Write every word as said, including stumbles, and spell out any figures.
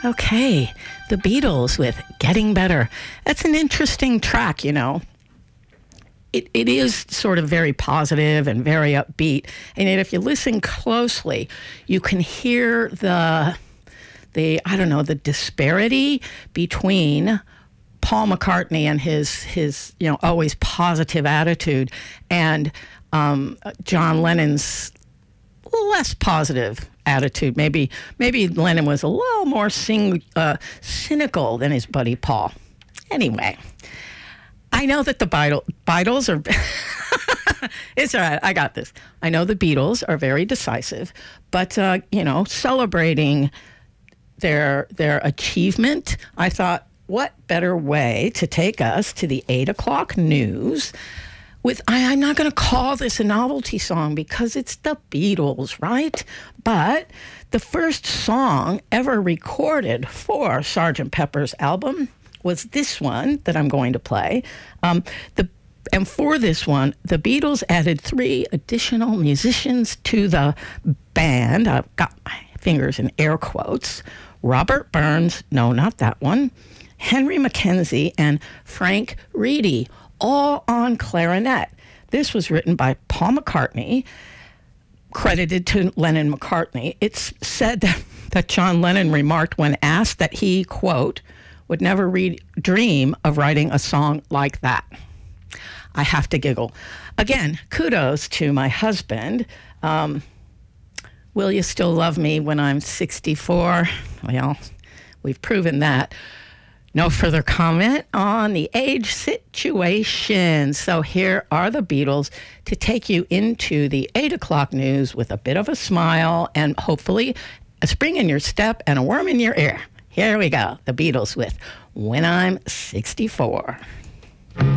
Okay, the Beatles with Getting Better. That's an interesting track, you know. It, it is sort of very positive and very upbeat. And yet if you listen closely, you can hear the, the I don't know, the disparity between Paul McCartney and his, his you know, always positive attitude and um, John Lennon's less positive attitude. Maybe maybe Lennon was a little more sing, uh, cynical than his buddy Paul. Anyway, I know that the Beatles, Beatles are... It's all right. I got this. I know the Beatles are very decisive, but, uh, you know, celebrating their their achievement, I thought, what better way to take us to the eight o'clock news with, I, I'm not going to call this a novelty song because it's the Beatles, right? But the first song ever recorded for Sergeant Pepper's album was this one that I'm going to play. Um, the and for this one, the Beatles added three additional musicians to the band. I've got my fingers in air quotes. Robert Burns, no, not that one. Henry Mackenzie and Frank Reedy, all on clarinet. This was written by Paul McCartney, credited to Lennon McCartney. It's said that, that John Lennon remarked when asked that he, quote, would never read, dream of writing a song like that. I have to giggle. Again, kudos to my husband. Um, will you still love me when I'm sixty-four? Well, we've proven that. No further comment on the age situation. So here are the Beatles to take you into the eight o'clock news with a bit of a smile and hopefully a spring in your step and a worm in your ear. Here we go. The Beatles with When I'm sixty-four.